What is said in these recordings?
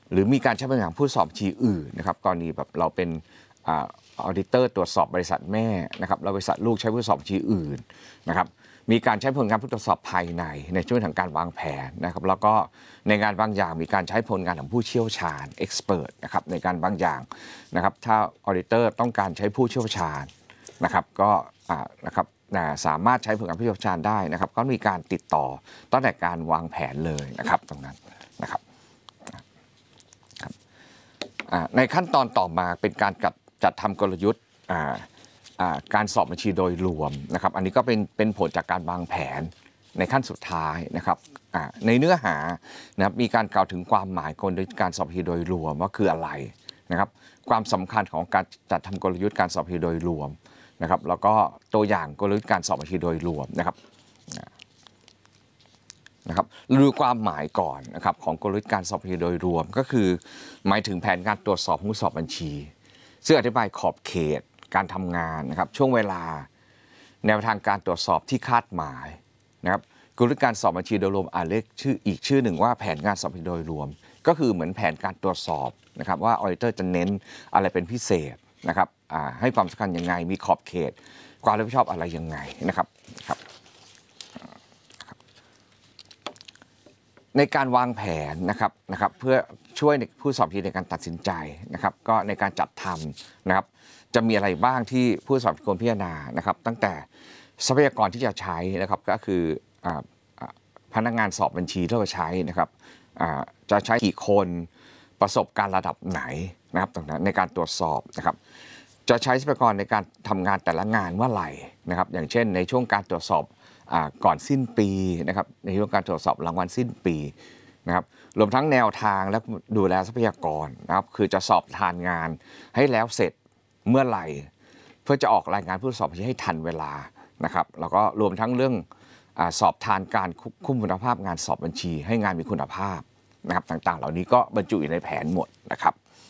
หรือมีการใช้บริการผู้สอบบัญชีอื่นนะครับกรณีแบบเราเป็นออดิเตอร์ตรวจสอบบริษัทแม่นะครับแล้วบริษัทลูกใช้ผู้สอบบัญชีอื่นนะครับมีการใช้ผลงานผู้ตรวจสอบภายในช่วงของการวางแผนนะครับแล้วก็ในงานบางอย่างมีการใช้ผลงานของผู้เชี่ยวชาญเอ็กซ์เพรสนะครับในการบางอย่างนะครับถ้าออดิเตอร์ต้องการใช้ผู้เชี่ยวชาญนะครับก็นะครับสามารถใช้ผลงานผู้เชี่ยวชาญได้นะครับก็มีการติดต่อตั้งแต่การวางแผนเลยนะครับตรงนั้นนะครับในขั้นตอนต่อมาเป็นการจัดทำกลยุทธ์การสอบบัญชีโดยรวมนะครับอันนี้ก็เป็นผลจากการวางแผนในขั้นสุดท้ายนะครับในเนื้อหานะครับมีการกล่าวถึงความหมายกลยุทธ์การสอบบัญชีโดยรวมว่าคืออะไรนะครับความสำคัญของการจัดทำกลยุทธ์การสอบบัญชีโดยรวมนะครับแล้วก็ตัวอย่างกลยุทธ์การสอบบัญชีโดยรวมนะครับดูความหมายก่อนนะครับของกลยุทธ์การสอบบัญชีโดยรวมก็คือหมายถึงแผนการตรวจสอบผู้สอบบัญชีซึ่งอธิบายขอบเขตการทำงานนะครับช่วงเวลาแนวทางการตรวจสอบที่คาดหมายนะครับกลยุทธ์การสอบบัญชีโดยรวมเรียกชื่ออีกชื่อหนึ่งว่าแผนการสอบบัญชีโดยรวมก็คือเหมือนแผนการตรวจสอบนะครับว่าออดิเตอร์จะเน้นอะไรเป็นพิเศษนะครับให้ความสำคัญยังไงมีขอบเขตความรับผิดชอบอะไรยังไงนะครับในการวางแผนนะครับเพื่อช่วยผู้สอบบัญชีในการตัดสินใจนะครับก็ในการจัดทำนะครับจะมีอะไรบ้างที่ผู้สอบควรพิจารณานะครับตั้งแต่ทรัพยากรที่จะใช้นะครับก็คือพนักงานสอบบัญชีที่เราใช้นะครับจะใช้กี่คนประสบการณ์ระดับไหนนะครับตรงนั้นในการตรวจสอบนะครับจะใช้ทรัพยากรในการทำงานแต่ละงานเมื่อไหร่นะครับอย่างเช่นในช่วงการตรวจสอบก่อนสิ้นปีนะครับในช่วงการตรวจสอบรางวัลสิ้นปีนะครับรวมทั้งแนวทางและดูแลทรัพยากรนะครับคือจะสอบทานงานให้แล้วเสร็จเมื่อไหร่เพื่อจะออกรายงานผู้สอบบัญชีให้ทันเวลานะครับแล้วก็รวมทั้งเรื่องสอบทานการคุมคุณภาพงานสอบบัญชีให้งานมีคุณภาพนะครับต่างๆเหล่านี้ก็บรรจุอยู่ในแผนหมดนะครับ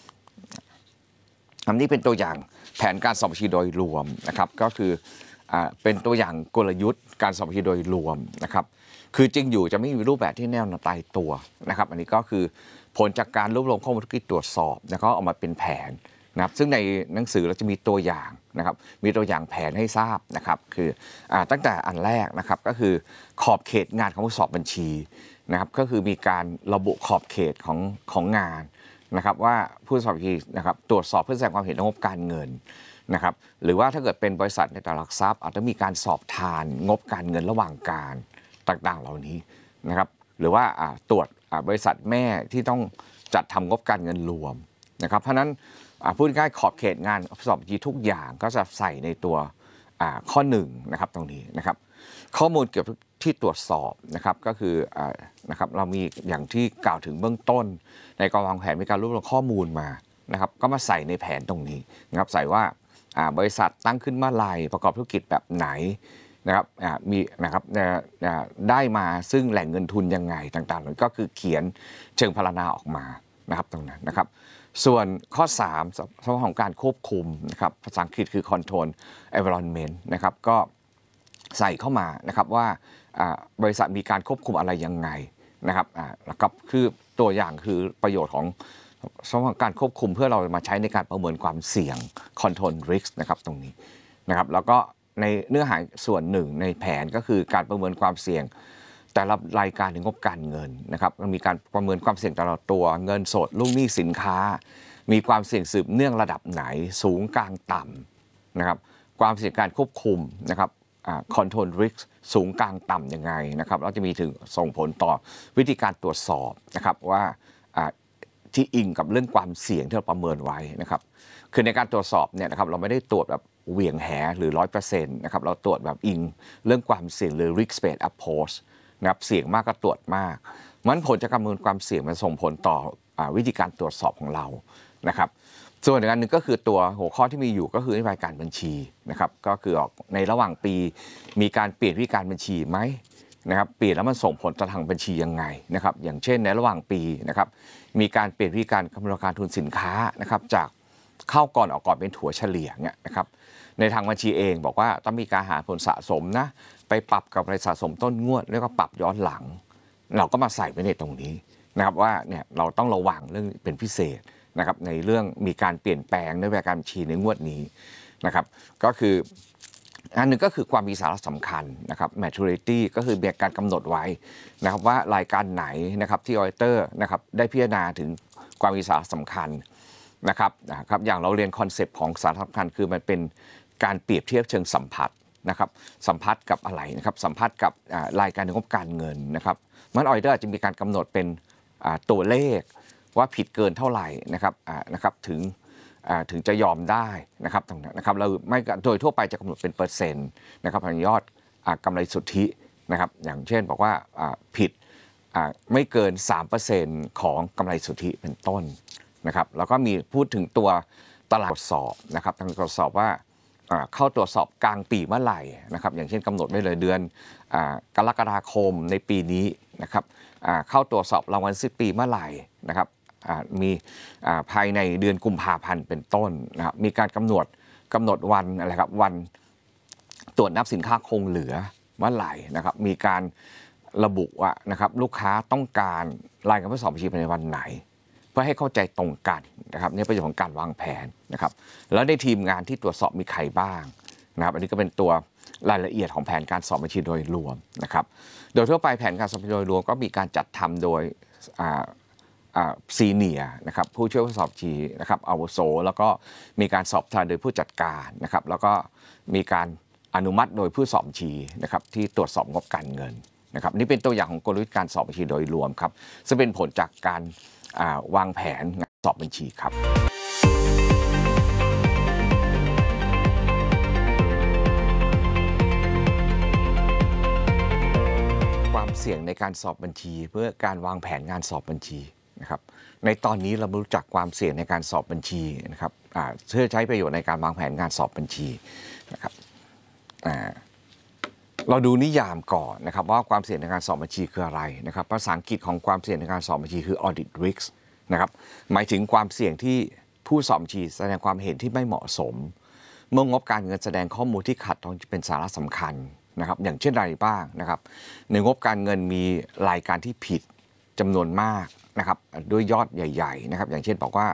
อันนี้เป็นตัวอย่างแผนการสอบบัญชีโดยรวมนะครับก็คือเป็นตัวอย่างกลยุทธ์การสอบบัญชีโดยรวมนะครับคือจริงอยู่จะไม่มีรูปแบบที่แน่นอนตายตัวนะครับอันนี้ก็คือผลจากการรวบรวมข้อมูลที่ตรวจสอบแล้วก็ออกมาเป็นแผนนะครับซึ่งในหนังสือเราจะมีตัวอย่างนะครับมีตัวอย่างแผนให้ทราบนะครับคือตั้งแต่อันแรกนะครับก็คือขอบเขตงานของผู้สอบบัญชีนะครับก็คือมีการระบุขอบเขตของงานนะครับว่าผู้สอบบัญชีนะครับตรวจสอบเพื่อแสดงความเห็นงบการเงินนะครับหรือว่าถ้าเกิดเป็นบริษัทในตลาดหลักทรัพย์อาจจะมีการสอบทานงบการเงินระหว่างการต่างๆเหล่านี้นะครับหรือว่าตรวจบริษัทแม่ที่ต้องจัดทำงบการเงินรวมนะครับเพราะฉะนั้นพูดง่ายๆขอบเขตงานสอบบัญชีทุกอย่างก็จะใส่ในตัวข้อ1นะครับตรงนี้นะครับข้อมูลเกี่ยวกับที่ตรวจสอบนะครับก็คือนะครับเรามีอย่างที่กล่าวถึงเบื้องต้นในการวางแผนมีการรวบรวมข้อมูลมานะครับก็มาใส่ในแผนตรงนี้นะครับใส่ว่าบริษัทตั้งขึ้นเมื่อไหร่ประกอบธุรกิจแบบไหนนะครับมีนะครับได้มาซึ่งแหล่งเงินทุนยังไงต่างๆก็คือเขียนเชิงพรรณนาออกมานะครับตรงนั้นนะครับส่วนข้อ3สำหรับของการควบคุมนะครับภาษาอังกฤษคือ control environment นะครับก็ใส่เข้ามานะครับว่าบริษัทมีการควบคุมอะไรยังไงนะครับแล้วก็คือตัวอย่างคือประโยชน์ของสำหรับการควบคุมเพื่อเรามาใช้ในการประเมินความเสี่ยง control risk นะครับตรงนี้นะครับแล้วก็ในเนื้อหาส่วนหนึ่งในแผนก็คือการประเมินความเสี่ยงแต่ละรายการในงบการเงินนะครับมันมีการประเมินความเสี่ยงแต่ละตัวเงินสดลูกหนี้สินค้ามีความเสี่ยงสืบเนื่องระดับไหนสูงกลางต่ำนะครับความเสี่ยงการควบคุมนะครับcontrol risk สูงกลางต่ำยังไงนะครับแล้วจะมีถึงส่งผลต่อวิธีการตรวจสอบนะครับว่าที่อิงกับเรื่องความเสี่ยงที่เราประเมินไว้นะครับคือในการตรวจสอบเนี่ยนะครับเราไม่ได้ตรวจแบบเหวี่ยงแหหรือ 100% นะครับเราตรวจแบบอิงเรื่องความเสี่ยงหรือ risk based approach นะครับเสี่ยงมากก็ตรวจมากมันผลจากการประเมินความเสี่ยงมันส่งผลต่อวิธีการตรวจสอบของเรานะครับส่วนอีกอันหนึ่งก็คือตัวหัวข้อที่มีอยู่ก็คือนโยบายการบัญชีนะครับก็คือออกในระหว่างปีมีการเปลี่ยนวิธีการบัญชีไหมนะครับเปลี่ยนแล้วมันส่งผลต่อทางบัญชียังไงนะครับอย่างเช่นในระหว่างปีนะครับมีการเปลี่ยนวิธีการคำนวณราคาทุนสินค้านะครับจากเข้าก่อนออกก่อนเป็นถัวเฉลี่ยเนี่ยนะครับในทางบัญชีเองบอกว่าต้องมีการหาผลสะสมนะไปปรับกับรายสะสมต้นงวดแล้วก็ปรับย้อนหลังเราก็มาใส่ไว้ในตรงนี้นะครับว่าเนี่ยเราต้องระวังเรื่องเป็นพิเศษนะครับในเรื่องมีการเปลี่ยนแปลงนโยบายการบัญชีในงวดนี้นะครับก็คืออันหนึ่งก็คือความมีสาระสำคัญนะครับ maturity ก็คือมีการกำหนดไว้นะครับว่ารายการไหนนะครับที่ auditor นะครับได้พิจารณาถึงความมีสาระสำคัญนะครับอย่างเราเรียนคอนเซปต์ของสาระสำคัญคือมันเป็นการเปรียบเทียบเชิงสัมผัสนะครับสัมผัสกับอะไรนะครับสัมผัสกับรายการงบการเงินนะครับมัน auditor อาจจะมีการกำหนดเป็นตัวเลขว่าผิดเกินเท่าไหร่นะครับถึงจะยอมได้นะครับเราไม่โดยทั่วไปจะกำหนดเป็นเปอร์เซ็นต์นะครับของยอดกำไรสุทธินะครับอย่างเช่นบอกว่าผิดไม่เกิน 3% ของกำไรสุทธิเป็นต้นนะครับแล้วก็มีพูดถึงตัวตลาดตรวจสอบนะครับทางตรวจสอบว่าเข้าตรวจสอบกลางปีเมื่อไหร่นะครับอย่างเช่นกำหนดไว้เลยเดือนกรกฎาคมในปีนี้นะครับเข้าตรวจสอบรางวัลสิ้นปีเมื่อไหร่นะครับมีภายในเดือนกุมภาพันธ์เป็นต้นนะครับมีการกำหนดวันอะไรครับวันตรวจนับสินค้าคงเหลือเมื่อไหร่นะครับมีการระบุว่านะครับลูกค้าต้องการรายการทดสอบบัญชีภายในวันไหนเพื่อให้เข้าใจตรงกันนะครับนี่ประโยชน์ของการวางแผนนะครับแล้วในทีมงานที่ตรวจสอบมีใครบ้างนะครับอันนี้ก็เป็นตัวรายละเอียดของแผนการสอบบัญชีโดยรวมนะครับโดยทั่วไปแผนการสอบบัญชีโดยรวมก็มีการจัดทำโดยซีเนียนะครับผู้ช่วยผู้สอบบัญชีนะครับอาวุโสแล้วก็มีการสอบทานโดยผู้จัดการนะครับแล้วก็มีการอนุมัติโดยผู้สอบบัญชีนะครับที่ตรวจสอบงบการเงินนะครับนี่เป็นตัวอย่างของกลยุทธ์การสอบบัญชีโดยรวมครับซึ่งเป็นผลจากการวางแผนสอบบัญชีครับความเสี่ยงในการสอบบัญชีเพื่อการวางแผนงานสอบบัญชีนะครับในตอนนี้เรารู้จักความเสี่ยงในการสอบบัญชีนะครับเพื่อใช้ประโยชน์ในการวางแผนงานสอบบัญชีนะครับเราดูนิยามก่อนนะครับว่าความเสี่ยงในการสอบบัญชีคืออะไรนะครับภาษาอังกฤษของความเสี่ยงในการสอบบัญชีคือ audit risk นะครับหมายถึงความเสี่ยงที่ผู้สอบบัญชีแสดงความเห็นที่ไม่เหมาะสมเมื่องบการเงินแสดงข้อมูลที่ขัดต่อเป็นสาระสำคัญนะครับอย่างเช่นไรบ้างนะครับในงบการเงินมีรายการที่ผิดจำนวนมากนะครับด้วยยอดใหญ่ๆนะครับอย่างเช่นบอกว่า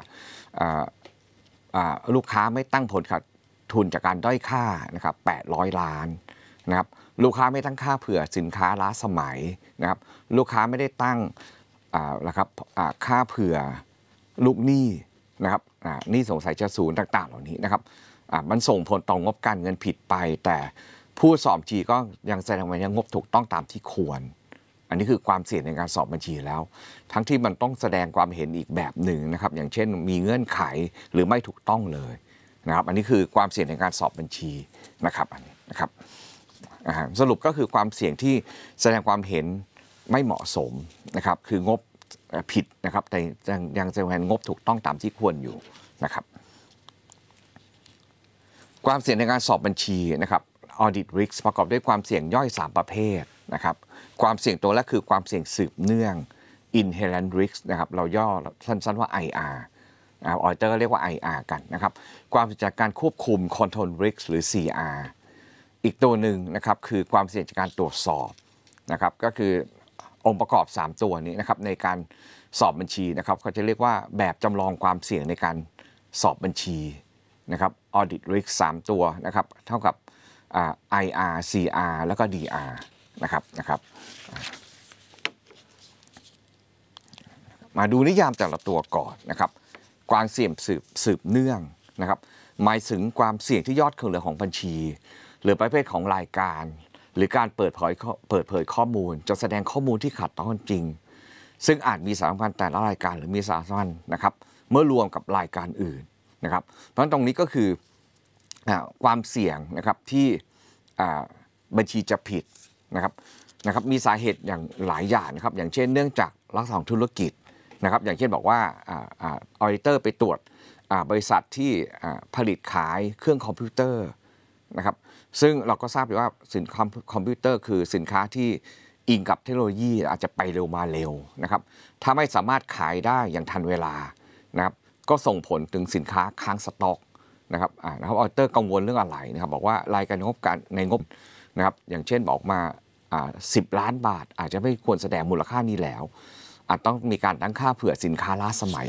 ลูกค้าไม่ตั้งผลขาดทุนจากการด้อยค่านะครับ800 ล้านนะครับลูกค้าไม่ตั้งค่าเผื่อสินค้าล้าสมัยนะครับลูกค้าไม่ได้ตั้งนะครับค่าเผื่อลูกหนี้นะครับหนี้สงสัยจะศูนย์ต่างๆเหล่านี้นะครับมันส่งผลต่องบการเงินผิดไปแต่ผู้สอบบัญชีก็ยังแสดงว่ายังงบถูกต้องตามที่ควรอันนี้คือความเสี่ยงในการสอบบัญชีแล้วทั้งที่มันต้องแสดงความเห็นอีกแบบหนึ่งนะครับอย่างเช่นมีเงื่อนไขหรือไม่ถูกต้องเลยนะครับอันนี้คือความเสี่ยงในการสอบบัญชีนะครับอันนี้นะครับสรุปก็คือความเสี่ยงที่แสดงความเห็นไม่เหมาะสมนะครับคืองบผิดนะครับแต่ยังแสดงงบถูกต้องตามที่ควรอยู่นะครับความเสี่ยงในการสอบบัญชีนะครับ audit risk ประกอบด้วยความเสี่ยงย่อย3ประเภทนะครับความเสี่ยงตัวแรกคือความเสี่ยงสืบเนื่อง inherent risk นะครับเราย่อสั้นๆว่า IR auditor เรียกว่า IR กันนะครับความเสี่ยงจากการควบคุม control risk หรือ CR อีกตัวหนึ่งนะครับคือความเสี่ยงจากการตรวจสอบนะครับก็คือองค์ประกอบ3ตัวนี้นะครับในการสอบบัญชีนะครับเขาจะเรียกว่าแบบจำลองความเสี่ยงในการสอบบัญชีนะครับ audit risk 3ตัวนะครับเท่ากับIR CR แล้วก็ DR นะครับมาดูนิยามแต่ละตัวก่อนนะครับความเสี่ยงสืบเนื่องนะครับหมายถึงความเสี่ยงที่ยอดคงเหลือของบัญชีหรือประเภทของรายการหรือการเปิดเผยข้อมูลจะแสดงข้อมูลที่ขัดต่อความจริงซึ่งอาจมีสาระสำคัญแต่ละรายการหรือมีสาระสำคัญนะครับเมื่อรวมกับรายการอื่นนะครับเพราะฉะนั้นตรงนี้ก็คือความเสี่ยงนะครับที่บัญชีจะผิดนะครับมีสาเหตุอย่างหลายอย่างนะครับอย่างเช่นเนื่องจากลักษณะของธุรกิจนะครับอย่างเช่นบอกว่าออดิเตอร์ไปตรวจบริษัทที่ผลิตขายเครื่องคอมพิวเตอร์นะครับซึ่งเราก็ทราบอยู่ว่าสินค้าคอมพิวเตอร์คือสินค้าที่อิงกับเทคโนโลยีอาจจะไปเร็วมาเร็วนะครับถ้าไม่สามารถขายได้อย่างทันเวลานะครับก็ส่งผลถึงสินค้าค้างสต็อกนะครับออดิเตอร์กังวลเรื่องอะไรนะครับบอกว่ารายการงบในงบนะครับอย่างเช่นบอกมา10 ล้านบาทอาจจะไม่ควรแสดงมูลค่านี้แล้วอาจต้องมีการตั้งค่าเผื่อสินค้าล้าสมัย